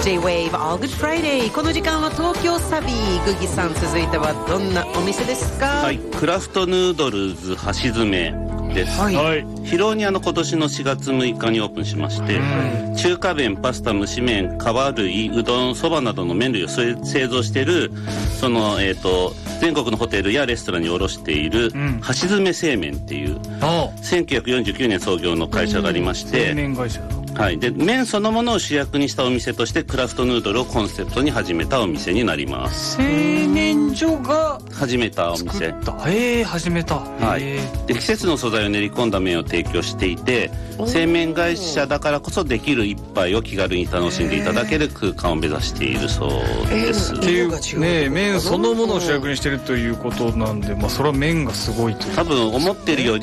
J-Wave All Good Friday。この時間は東京サビ。グギさん、続いてはどんなお店ですか？ はい、クラフトヌードルズ箸詰めです。はい、広尾に今年の4月6日にオープンしまして、中華麺、パスタ、蒸し麺、皮類、うどん、そばなどの麺類を製造しているその全国のホテルやレストランに卸している箸詰め製麺っていう1949年創業の会社がありまして、 製麺会社だ。 はい、で麺そのものを主役にしたお店としてクラフトヌードルをコンセプトに始めたお店になります。 製麺所が始めたお店。 始めた。 はい、で季節の素材を練り込んだ麺を提供していて、製麺会社だからこそできる一杯を気軽に楽しんでいただける空間を目指しているそうです。 っていうね、麺そのものを主役にしてるということなんで、それは麺がすごいという。 多分思ってるより